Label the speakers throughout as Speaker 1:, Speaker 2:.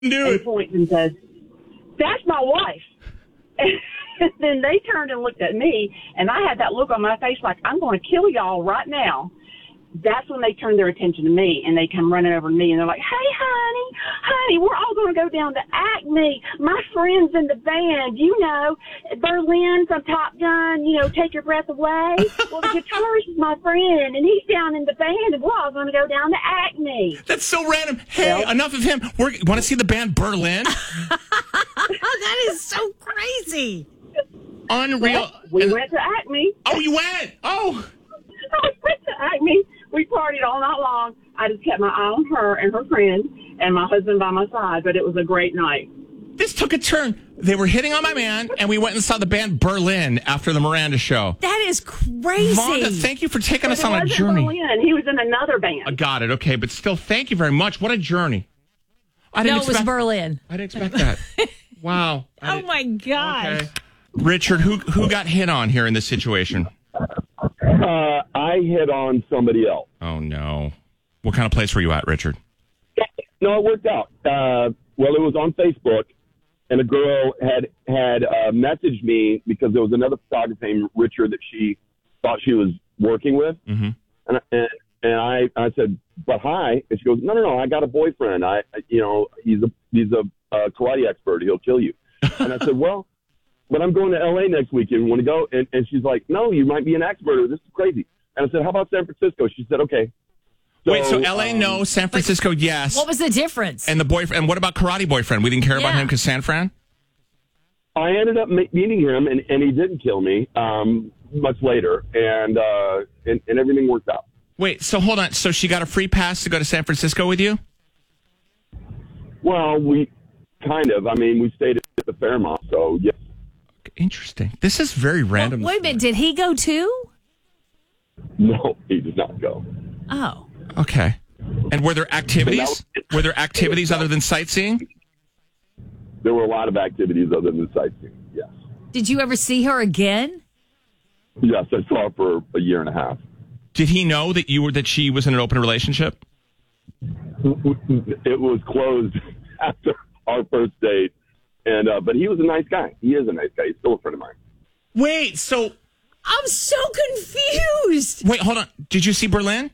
Speaker 1: and points and says, "That's my wife." And then they turned and looked at me, and I had that look on my face like, I'm going to kill y'all right now. That's when they turned their attention to me, and they come running over to me, and they're like, "Hey, honey, we're all going to go down to Acme. My friend's in the band, Berlin from Top Gun, Take Your Breath Away. Well, the guitarist is my friend, and he's down in the band, and we're all going to go down to Acme."
Speaker 2: That's so random. Hey, enough of him. Want to see the band Berlin?
Speaker 3: That is so crazy.
Speaker 2: Unreal.
Speaker 1: Well, we went to Acme.
Speaker 2: Oh, you went? Oh.
Speaker 1: I went to Acme. We partied all night long. I just kept my eye on her and her friend and my husband by my side, but it was a great night.
Speaker 2: This took a turn. They were hitting on my man, and we went and saw the band Berlin after the Miranda show.
Speaker 3: That is crazy.
Speaker 2: Vonda, thank you for taking us on a journey.
Speaker 1: Berlin. He was in another band.
Speaker 2: I got it. Okay, but still, thank you very much. What a journey.
Speaker 3: It was Berlin.
Speaker 2: I didn't expect that. Wow.
Speaker 3: Oh, my God.
Speaker 2: Okay. Richard, who got hit on here in this situation?
Speaker 4: I hit on somebody else.
Speaker 2: Oh, no. What kind of place were you at, Richard?
Speaker 4: No, it worked out. Well, it was on Facebook, and a girl had messaged me because there was another photographer named Richard that she thought she was working with.
Speaker 2: Mm-hmm.
Speaker 4: And I said, "But hi." And she goes, No, I got a boyfriend. He's a karate expert. He'll kill you. And I said, "Well, but I'm going to LA next weekend. Want to go?" And she's like, "No, you might be an expert. This is crazy." And I said, "How about San Francisco?" She said, "Okay."
Speaker 2: So LA, no. San Francisco, yes.
Speaker 3: What was the difference?
Speaker 2: And the boyfriend. And what about karate boyfriend? We didn't care about him because San Fran?
Speaker 4: I ended up meeting him, and he didn't kill me much later, and everything worked out.
Speaker 2: Wait, so hold on. So she got a free pass to go to San Francisco with you?
Speaker 4: Well, we kind of. I mean, we stayed at the Fairmont, so yes.
Speaker 2: Interesting. This is very random.
Speaker 3: Wait a minute. Did he go too?
Speaker 4: No, he did not go.
Speaker 3: Oh.
Speaker 2: Okay. And were there activities? Were there activities other than sightseeing?
Speaker 4: There were a lot of activities other than sightseeing, yes.
Speaker 3: Did you ever see her again?
Speaker 4: Yes, I saw her for a year and a half.
Speaker 2: Did he know that she was in an open relationship?
Speaker 4: It was closed after our first date, and but he was a nice guy. He is a nice guy. He's still a friend of mine.
Speaker 2: Wait, so
Speaker 3: I'm so confused.
Speaker 2: Wait, hold on. Did you see Berlin?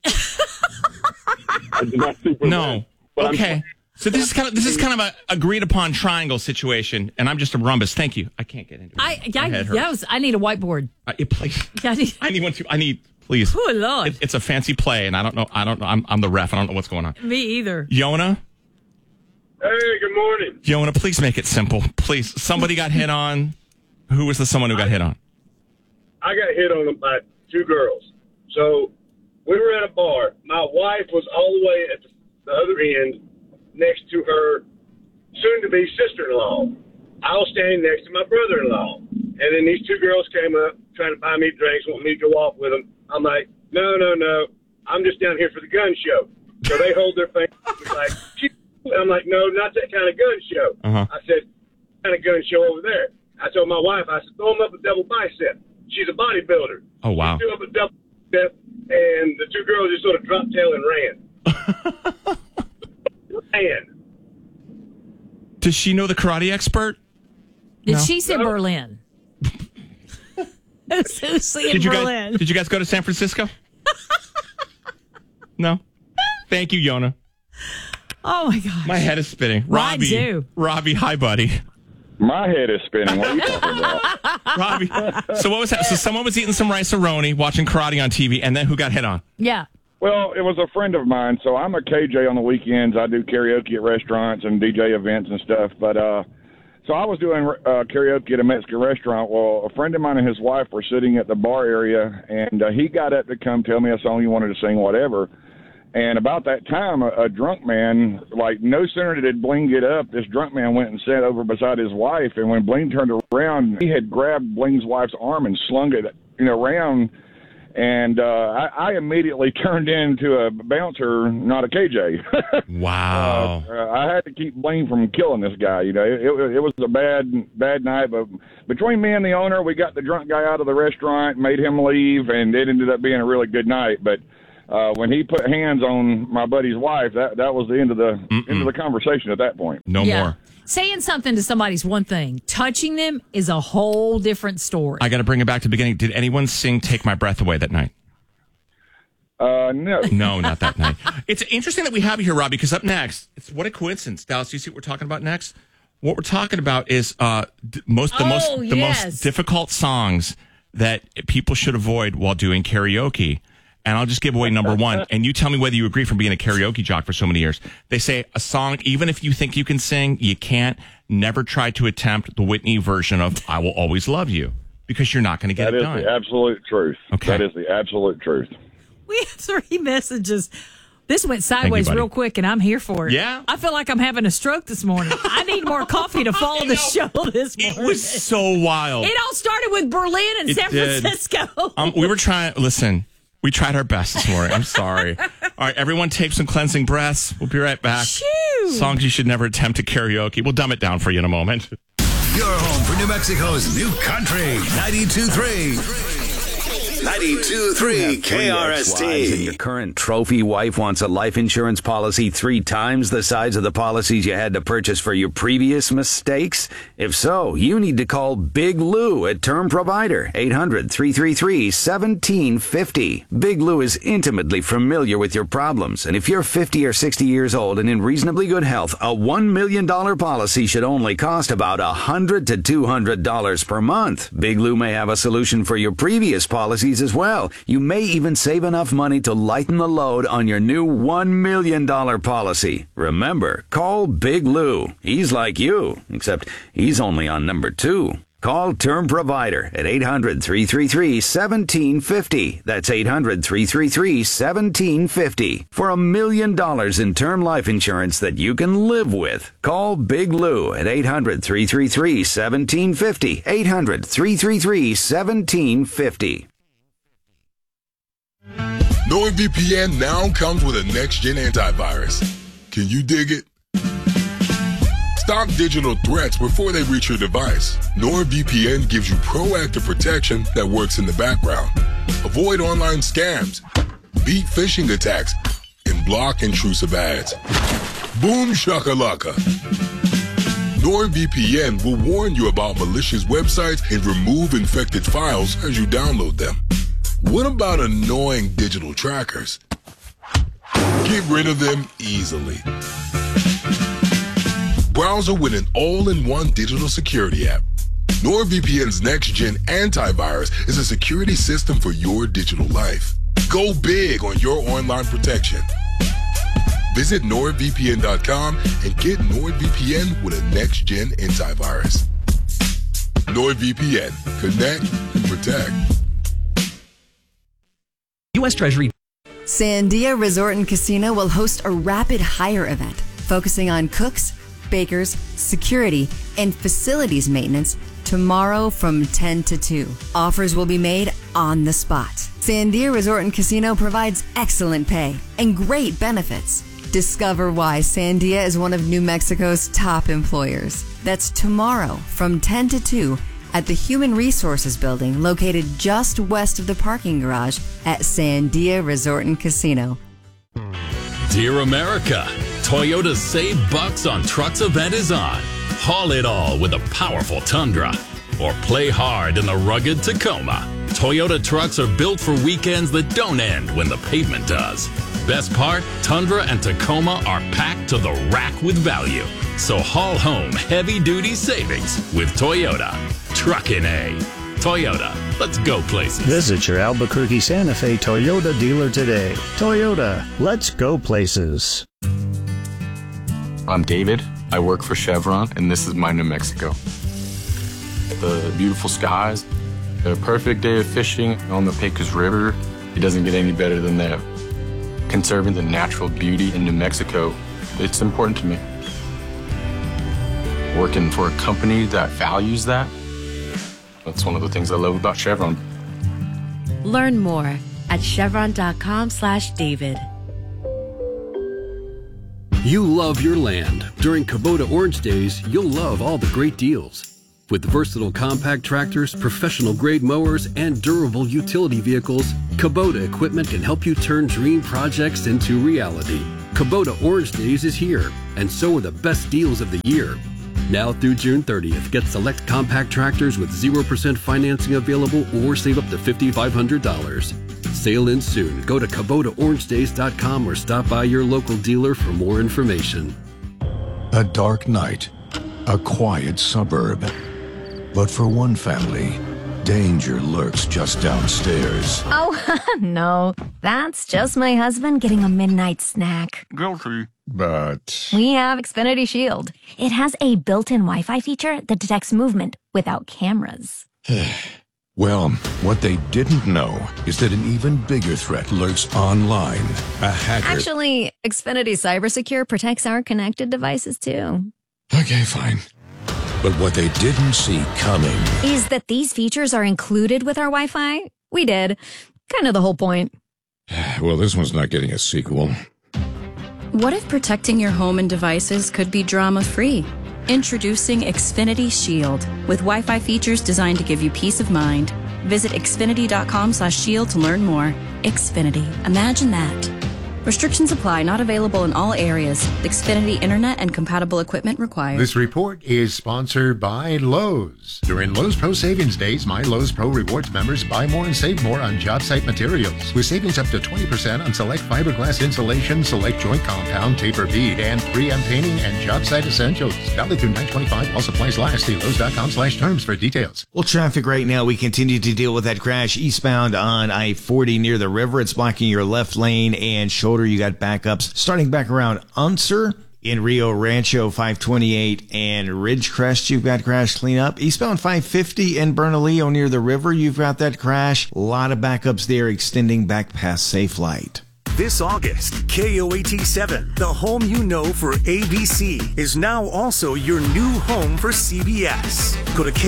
Speaker 4: I did not see Berlin.
Speaker 2: No. Okay. So this is kind of a agreed upon triangle situation, and I'm just a rumbus. Thank you. I can't get into it.
Speaker 3: I need a whiteboard.
Speaker 2: Please. I need one too. Please.
Speaker 3: Oh Lord.
Speaker 2: It's a fancy play, and I don't know. I'm the ref. I don't know what's going on.
Speaker 3: Me either.
Speaker 2: Yona.
Speaker 5: Hey, good morning.
Speaker 2: Yona, please make it simple. Please. Somebody got hit on. Who was the someone who got hit on?
Speaker 5: I got hit on by two girls. So we were at a bar. My wife was all the way at the other end next to her soon-to-be sister-in-law. I was standing next to my brother-in-law. And then these two girls came up trying to buy me drinks, want me to go off with them. I'm like, no. I'm just down here for the gun show. So they hold their finger like, I'm like, no, not that kind of gun show.
Speaker 2: Uh-huh.
Speaker 5: I said, kind of gun show over there. I told my wife, I said, throw them up a double bicep. She's a bodybuilder.
Speaker 2: Oh, wow.
Speaker 5: She threw up a double bicep, and the two girls just sort of dropped tail and ran.
Speaker 2: Does she know the karate expert?
Speaker 3: Did she say Berlin?
Speaker 2: Did you guys go to San Francisco? No? Thank you, Yona.
Speaker 3: Oh, my gosh.
Speaker 2: My head is spinning.
Speaker 3: Mine too.
Speaker 2: Robbie, hi, buddy.
Speaker 4: My head is spinning. What are you talking about?
Speaker 2: Robbie, so what was that? So someone was eating some rice-a-roni, watching karate on TV, and then who got hit on?
Speaker 3: Yeah.
Speaker 6: Well, it was a friend of mine. So I'm a KJ on the weekends. I do karaoke at restaurants and DJ events and stuff. But so I was doing karaoke at a Mexican restaurant. Well, a friend of mine and his wife were sitting at the bar area, and he got up to come tell me a song he wanted to sing, whatever. And about that time, a drunk man, like no sooner did Bling get up, this drunk man went and sat over beside his wife. And when Bling turned around, he had grabbed Bling's wife's arm and slung it, around. And I immediately turned into a bouncer, not a KJ.
Speaker 2: Wow.
Speaker 6: I had to keep Bling from killing this guy. It was a bad night. But between me and the owner, we got the drunk guy out of the restaurant, made him leave, and it ended up being a really good night. But when he put hands on my buddy's wife, that was the end of the conversation at that point.
Speaker 2: No more.
Speaker 3: Saying something to somebody's one thing. Touching them is a whole different story.
Speaker 2: I got to bring it back to the beginning. Did anyone sing "Take My Breath Away" that night?
Speaker 6: No.
Speaker 2: No, not that night. It's interesting that we have you here, Rob, because up next, what a coincidence. Dallas, do you see what we're talking about next? What we're talking about is the most difficult songs that people should avoid while doing karaoke. And I'll just give away number one. And you tell me whether you agree from being a karaoke jock for so many years. They say a song, even if you think you can sing, you can't. Never try to attempt the Whitney version of "I Will Always Love You," because you're not going to get it done.
Speaker 6: That is the absolute truth.
Speaker 2: Okay.
Speaker 6: That is the absolute truth.
Speaker 3: We have 3 messages. This went sideways real quick, and I'm here for it.
Speaker 2: Yeah.
Speaker 3: I feel like I'm having a stroke this morning. I need more coffee to follow the show this morning.
Speaker 2: It was so wild.
Speaker 3: It all started with Berlin and San Francisco.
Speaker 2: We were trying, listen, we tried our best this morning. I'm sorry. All right, everyone take some cleansing breaths. We'll be right back.
Speaker 3: Shoo.
Speaker 2: Songs you should never attempt at karaoke. We'll dumb it down for you in a moment.
Speaker 7: Your home for New Mexico's new country, 92.3. 92.3 KRST.
Speaker 8: And your current trophy wife wants a life insurance policy 3 times the size of the policies you had to purchase for your previous mistakes? If so, you need to call Big Lou at Term Provider, 800-333-1750. Big Lou is intimately familiar with your problems, and if you're 50 or 60 years old and in reasonably good health, a $1 million policy should only cost about $100 to $200 per month. Big Lou may have a solution for your previous policies as well. You may even save enough money to lighten the load on your new $1 million policy. Remember, call Big Lou. He's like you, except he's only on number 2. Call Term Provider at 800-333-1750. That's 800-333-1750 for $1 million in term life insurance that you can live with. Call Big Lou at 800-333-1750. 800-333-1750.
Speaker 9: NordVPN now comes with a next-gen antivirus. Can you dig it? Stop digital threats before they reach your device. NordVPN gives you proactive protection that works in the background. Avoid online scams, beat phishing attacks, and block intrusive ads. Boom shakalaka. NordVPN will warn you about malicious websites and remove infected files as you download them. What about annoying digital trackers? Get rid of them easily. Browser with an all-in-one digital security app. NordVPN's next-gen antivirus is a security system for your digital life. Go big on your online protection. Visit NordVPN.com and get NordVPN with a next-gen antivirus. NordVPN. Connect and protect.
Speaker 10: U.S. Treasury.
Speaker 11: Sandia Resort and Casino will host a rapid hire event focusing on cooks, bakers, security, and facilities maintenance tomorrow from 10 to 2. Offers will be made on the spot. Sandia Resort and Casino provides excellent pay and great benefits. Discover why Sandia is one of New Mexico's top employers. That's tomorrow from 10 to 2 at the Human Resources Building located just west of the parking garage at Sandia Resort and Casino.
Speaker 12: Dear America, Toyota's Save Bucks on Trucks event is on. Haul it all with a powerful Tundra. Or play hard in the rugged Tacoma. Toyota trucks are built for weekends that don't end when the pavement does. Best part, Tundra and Tacoma are packed to the rack with value. So haul home heavy-duty savings with Toyota. Truckin' A. Toyota, let's go places.
Speaker 13: Visit your Albuquerque Santa Fe Toyota dealer today. Toyota, let's go places.
Speaker 14: I'm David. I work for Chevron, and this is my New Mexico. The beautiful skies, the perfect day of fishing on the Pecos River. It doesn't get any better than that. Conserving the natural beauty in New Mexico, it's important to me. Working for a company that values that, that's one of the things I love about Chevron.
Speaker 15: Learn more at chevron.com/David.
Speaker 16: You love your land. During Kubota Orange Days, you'll love all the great deals.
Speaker 10: With versatile compact tractors, professional-grade mowers, and durable utility vehicles, Kubota equipment can help you turn dream projects into reality. Kubota Orange Days is here, and so are the best deals of the year. Now through June 30th, get select compact tractors with 0% financing available or save up to $5,500. Sale ends soon. Go to KubotaOrangeDays.com or stop by your local dealer for more information.
Speaker 16: A dark night, a quiet suburb. But for one family, danger lurks just downstairs.
Speaker 17: Oh, no. That's just my husband getting a midnight snack.
Speaker 16: Guilty. But
Speaker 17: We have Xfinity Shield. It has a built-in Wi-Fi feature that detects movement without cameras.
Speaker 16: well, what they didn't know is that an even bigger threat lurks online. A hacker.
Speaker 17: Actually, Xfinity CyberSecure protects our connected devices, too.
Speaker 16: Okay, fine. But what they didn't see coming
Speaker 17: Is that these features are included with our Wi-Fi? We did. Kind of the whole point.
Speaker 16: Well, this one's not getting a sequel.
Speaker 18: What if protecting your home and devices could be drama-free? Introducing Xfinity Shield with Wi-Fi features designed to give you peace of mind. Visit Xfinity.com/shield to learn more. Xfinity. Imagine that. Restrictions apply. Not available in all areas. Xfinity Internet and compatible equipment required.
Speaker 19: This report is sponsored by Lowe's. During Lowe's Pro Savings Days, my Lowe's Pro Rewards members buy more and save more on job site materials, with savings up to 20% on select fiberglass insulation, select joint compound, taper bead, and 3M painting and job site essentials. Valid through 9/25 while supplies last. See Lowe's.com/terms for details.
Speaker 20: Well, traffic right now, we continue to deal with that crash eastbound on I-40 near the river. It's blocking your left lane and shoulder. You got backups starting back around Unser in Rio Rancho 528 and Ridgecrest. You've got crash cleanup. Eastbound 550 in Bernalillo near the river. You've got that crash. A lot of backups there extending back past Safe Light.
Speaker 21: This August, KOAT7, the home you know for ABC, is now also your new home for CBS. Go to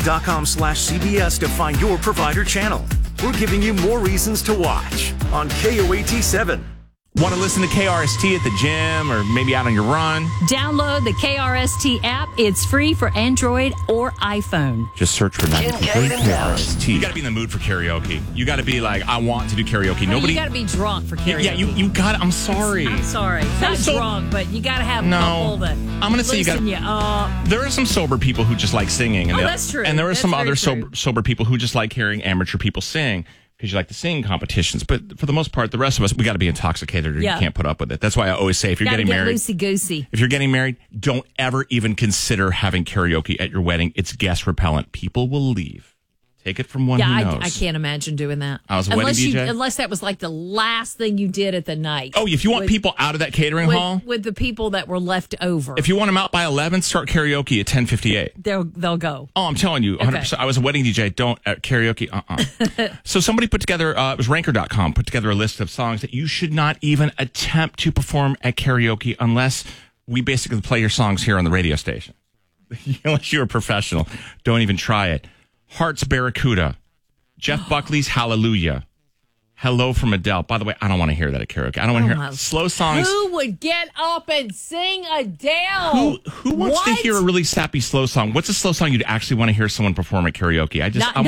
Speaker 21: KOAT.com/CBS to find your provider channel. We're giving you more reasons to watch on KOAT7.
Speaker 2: Want to listen to KRST at the gym or maybe out on your run?
Speaker 3: Download the KRST app. It's free for Android or iPhone.
Speaker 2: Just search for 93 KRST. You got to be in the mood for karaoke. You got to be like, I want to do karaoke.
Speaker 3: Nobody. You got to be drunk for karaoke.
Speaker 2: Yeah, you got to. I'm sorry.
Speaker 3: Not drunk, but you got to have a couple that.
Speaker 2: I'm going to say you got. There are some sober people who just like singing, and
Speaker 3: that's true.
Speaker 2: And there are some other sober people who just like hearing amateur people sing. Because you like the singing competitions, but for the most part, the rest of us, we got to be intoxicated or you can't put up with it. That's why I always say, if you're getting married,
Speaker 3: loosey-goosey.
Speaker 2: If you're getting married, don't ever even consider having karaoke at your wedding. It's guest repellent. People will leave. Take it from one who knows.
Speaker 3: I can't imagine doing that.
Speaker 2: I was a wedding DJ.
Speaker 3: Unless that was like the last thing you did at the night.
Speaker 2: Oh, if you want people out of that catering hall,
Speaker 3: with the people that were left over.
Speaker 2: If you want them out by 11, start karaoke at 10:58.
Speaker 3: They'll go.
Speaker 2: Oh, I'm telling you, 100%. Okay. I was a wedding DJ. Don't karaoke. So somebody put together. It was Ranker.com put together a list of songs that you should not even attempt to perform at karaoke unless we basically play your songs here on the radio station. Unless you're a professional, don't even try it. Heart's Barracuda, Jeff Buckley's Hallelujah, Hello from Adele. By the way, I don't want to hear that at karaoke. I don't want to hear slow songs.
Speaker 3: Who would get up and sing Adele?
Speaker 2: Who wants to hear a really sappy slow song? What's a slow song you'd actually want to hear someone perform at karaoke?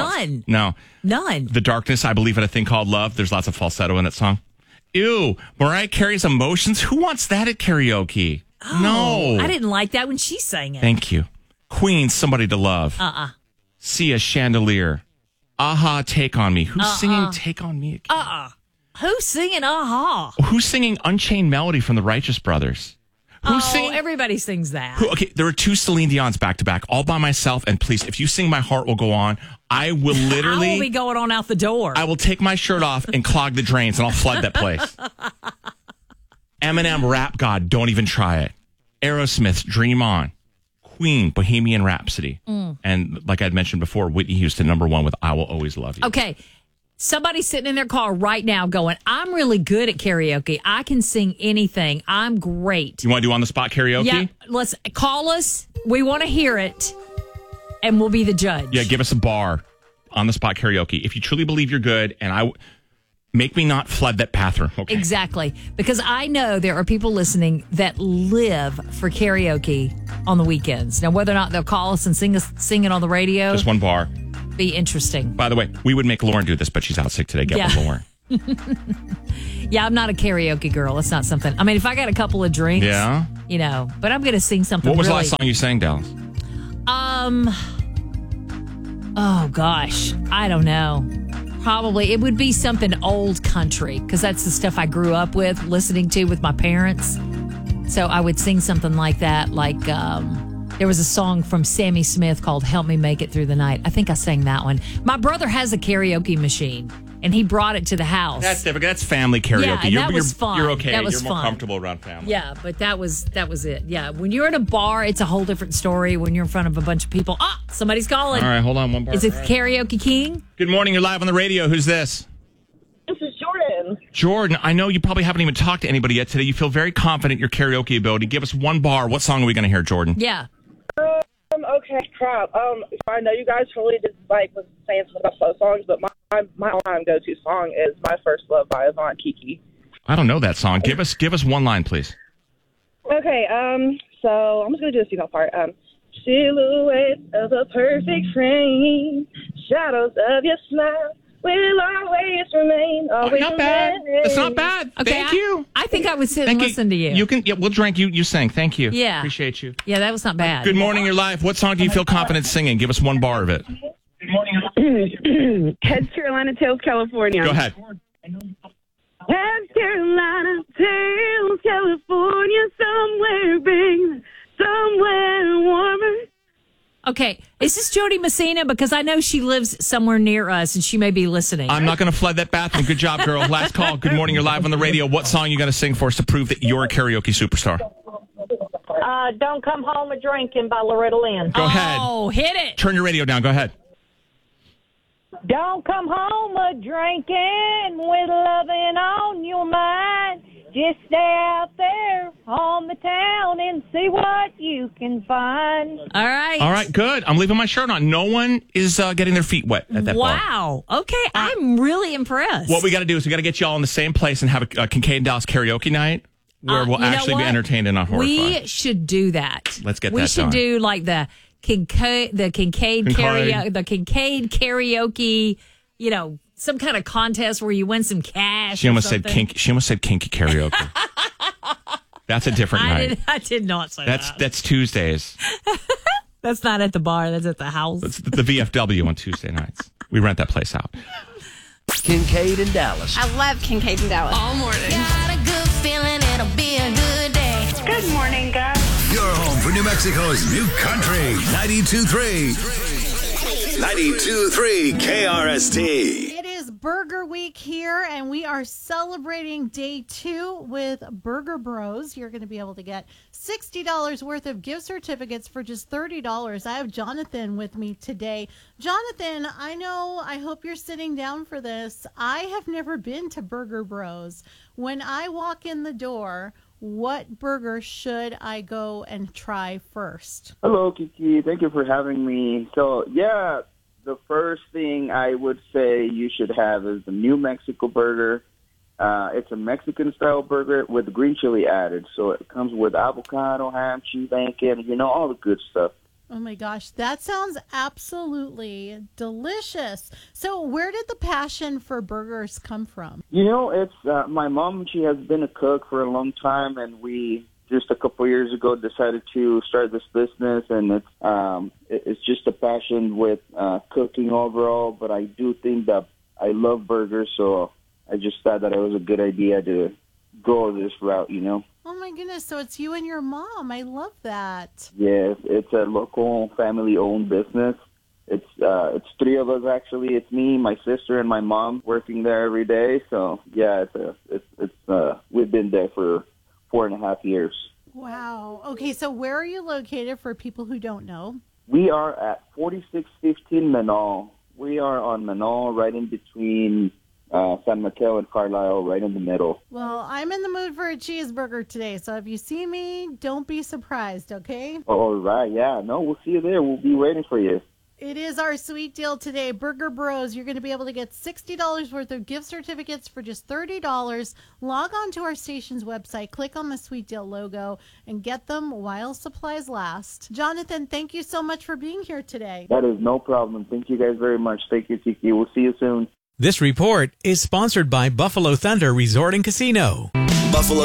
Speaker 3: None.
Speaker 2: The Darkness, I Believe in a Thing Called Love. There's lots of falsetto in that song. Ew. Mariah Carey's Emotions. Who wants that at karaoke?
Speaker 3: Oh,
Speaker 2: no.
Speaker 3: I didn't like that when she sang it.
Speaker 2: Thank you. Queen, Somebody to Love. Sia, Chandelier. Aha, Take on Me. Who's singing Take on Me again?
Speaker 3: Who's singing Aha?
Speaker 2: Who's singing Unchained Melody from the Righteous Brothers? Who's singing?
Speaker 3: Everybody sings that.
Speaker 2: Okay, there are two Celine Dion's back to back, All by Myself. And please, if you sing My Heart Will Go On, I will literally.
Speaker 3: I will be going on out the door.
Speaker 2: I will take my shirt off and clog the drains, and I'll flood that place. Eminem, Rap God, Don't Even Try It. Aerosmith's Dream On. Queen, Bohemian Rhapsody. And like I'd mentioned before, Whitney Houston, #1 with I Will Always Love You.
Speaker 3: Okay. Somebody's sitting in their car right now going, I'm really good at karaoke. I can sing anything. I'm great.
Speaker 2: You want to do on-the-spot karaoke?
Speaker 3: Yeah, let's call us. We want to hear it, and we'll be the judge.
Speaker 2: Yeah, give us a bar on-the-spot karaoke. If you truly believe you're good, and Make me not flood that bathroom. Okay.
Speaker 3: Exactly. Because I know there are people listening that live for karaoke on the weekends. Now, whether or not they'll call us and sing it on the radio.
Speaker 2: Just one bar.
Speaker 3: Be interesting.
Speaker 2: By the way, we would make Lauren do this, but she's out sick today. Get with Lauren.
Speaker 3: Yeah, I'm not a karaoke girl. It's not something. I mean, if I got a couple of drinks, but I'm going to sing something.
Speaker 2: What was the last song you sang, Dallas?
Speaker 3: Oh gosh, I don't know. Probably it would be something old country because that's the stuff I grew up with, listening to with my parents. So I would sing something like that. Like there was a song from Sammy Smith called "Help Me Make It Through the Night." I think I sang that one. My brother has a karaoke machine. And he brought it to the house.
Speaker 2: That's different. That's family karaoke.
Speaker 3: Yeah, and that was fun.
Speaker 2: You're okay.
Speaker 3: That was
Speaker 2: you're more
Speaker 3: fun.
Speaker 2: comfortable around family.
Speaker 3: Yeah, but that was it. Yeah, when you're in a bar, it's a whole different story. When you're in front of a bunch of people, somebody's calling.
Speaker 2: All right, hold on one bar.
Speaker 3: Is it Karaoke King?
Speaker 2: Good morning. You're live on the radio. Who's this?
Speaker 1: This is Jordan.
Speaker 2: Jordan, I know you probably haven't even talked to anybody yet today. You feel very confident in your karaoke ability. Give us one bar. What song are we going to hear, Jordan?
Speaker 3: Yeah.
Speaker 1: Okay, crap. I know you guys totally just was saying something about slow songs, but my all-time go-to song is "My First Love" by Avant Kiki.
Speaker 2: I don't know that song. Give us one line, please.
Speaker 1: Okay, so I'm just gonna do the female part. Silhouette of a perfect frame, shadows of your smile will always remain. Always
Speaker 2: not bad. It's not bad.
Speaker 3: Okay,
Speaker 2: Thank you.
Speaker 3: I think I would sit and listen to you.
Speaker 2: You can. Yeah, we'll drink. You sang. Thank you.
Speaker 3: Yeah.
Speaker 2: Appreciate you.
Speaker 3: Yeah, that was not bad.
Speaker 2: Good morning. You're live. What song do you feel confident singing? Give us one bar of it.
Speaker 1: Good morning. Head Carolina Tales, California.
Speaker 2: Go ahead.
Speaker 1: Head Carolina Tales, California, somewhere big, somewhere warmer.
Speaker 3: Okay, is this Jody Messina? Because I know she lives somewhere near us and she may be listening.
Speaker 2: I'm not going to flood that bathroom. Good job, girl. Last call. Good morning. You're live on the radio. What song you got to sing for us to prove that you're a karaoke superstar?
Speaker 22: Don't Come Home a Drinking by Loretta Lynn.
Speaker 2: Go ahead.
Speaker 3: Oh, hit it.
Speaker 2: Turn your radio down. Go ahead.
Speaker 22: Don't come home a drinking with loving on your mind. Just stay out there on the town and see what you can find.
Speaker 3: All right.
Speaker 2: All right, good. I'm leaving my shirt on. No one is getting their feet wet at that bar.
Speaker 3: Wow. Okay, I'm really impressed.
Speaker 2: What we got to do is we got to get you all in the same place and have a Kincaid and Dallas karaoke night where we'll actually be entertained and not horrified.
Speaker 3: We should do that.
Speaker 2: Let's get that done.
Speaker 3: We should do like the Kincaid karaoke, some kind of contest where you win some cash.
Speaker 2: She almost said kinky karaoke. That's a different night.
Speaker 3: I did not say that.
Speaker 2: That's Tuesdays.
Speaker 3: That's not at the bar. That's at the house.
Speaker 2: That's the VFW on Tuesday nights. We rent that place out.
Speaker 23: Kincaid and Dallas.
Speaker 24: I love Kincaid and Dallas.
Speaker 23: All morning.
Speaker 24: Got a good feeling it'll be a good day.
Speaker 1: Good morning, guys.
Speaker 7: Your home for New Mexico's new country. 92.3. 92.3 KRST.
Speaker 25: It is Burger Week here, and we are celebrating day 2 with Burger Bros. You're going to be able to get $60 worth of gift certificates for just $30. I have Jonathan with me today. Jonathan, I hope you're sitting down for this. I have never been to Burger Bros. When I walk in the door, what burger should I go and try first?
Speaker 26: Hello, Kiki. Thank you for having me. So, the first thing I would say you should have is the New Mexico burger. It's a Mexican-style burger with green chili added. So it comes with avocado, ham, cheese, bacon, all the good stuff.
Speaker 25: Oh, my gosh. That sounds absolutely delicious. So where did the passion for burgers come from?
Speaker 26: It's my mom. She has been a cook for a long time, and we just a couple of years ago decided to start this business, and it's just a passion with cooking overall, but I do think that I love burgers, so I just thought that it was a good idea to go this route,
Speaker 25: Oh, my goodness. So it's you and your mom. I love that.
Speaker 26: Yes, it's a local family-owned business. It's 3 of us, actually. It's me, my sister, and my mom working there every day. So, yeah, we've been there for 4.5 years.
Speaker 25: Wow. Okay, so where are you located for people who don't know?
Speaker 26: We are at 4615 Menaul. We are on Menaul, right in between San Mateo and Carlisle, right in the middle.
Speaker 25: Well, I'm in the mood for a cheeseburger today, so if you see me, don't be surprised, okay?
Speaker 26: All right, yeah. No, we'll see you there. We'll be waiting for you.
Speaker 25: It is our sweet deal today. Burger Bros, you're going to be able to get $60 worth of gift certificates for just $30. Log on to our station's website, click on the sweet deal logo, and get them while supplies last. Jonathan, thank you so much for being here today.
Speaker 26: That is no problem. Thank you guys very much. Thank you, Tiki. We'll see you soon.
Speaker 4: This report is sponsored by Buffalo Thunder Resort and Casino.
Speaker 7: Buffalo